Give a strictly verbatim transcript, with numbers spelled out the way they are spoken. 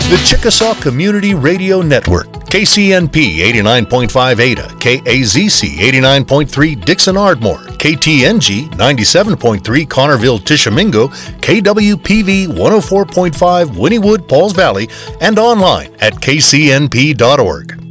The Chickasaw Community Radio Network, K C N P eighty-nine point five Ada, K A Z C eighty-nine point three Dixon Ardmore, K T N G ninety-seven point three Connerville Tishomingo, K W P V one oh four point five Wynnewood Pauls Valley, and online at k c n p dot org.